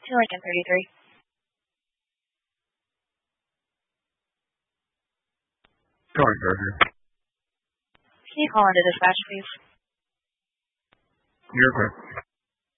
to Lincoln 33. Calling Charger. Can you call into dispatch, please? You're okay.